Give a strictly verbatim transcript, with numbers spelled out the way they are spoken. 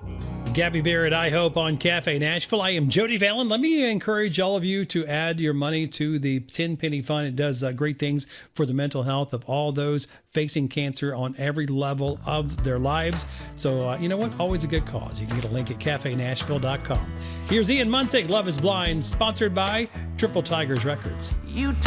Gabby Barrett, I hope, on Cafe Nashville. I am Jody Vallon. Let me encourage all of you to add your money to the ten Penny Fund. It does uh, great things for the mental health of all those facing cancer on every level of their lives. So, uh, you know what? Always a good cause. You can get a link at cafe nashville dot com. Here's Ian Munsick, Love is Blind, sponsored by Triple Tigers Records. You